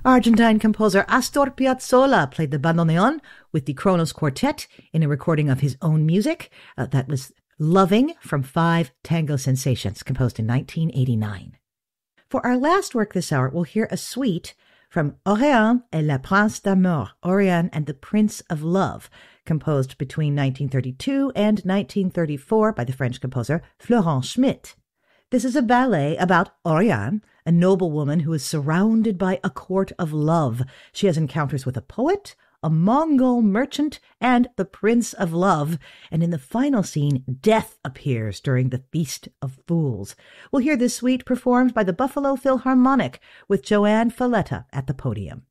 Argentine composer Astor Piazzolla played the bandoneon with the Kronos Quartet in a recording of his own music. That was Loving from Five Tango Sensations, composed in 1989. For our last work this hour, we'll hear a suite from Oriane et le Prince d'Amour, Oriane and the Prince of Love, composed between 1932 and 1934 by the French composer Florent Schmitt. This is a ballet about Oriane, a noblewoman who is surrounded by a court of love. She has encounters with a poet, a Mongol merchant, and the Prince of Love. And in the final scene, death appears during the Feast of Fools. We'll hear this suite performed by the Buffalo Philharmonic with Joanne Falletta at the podium.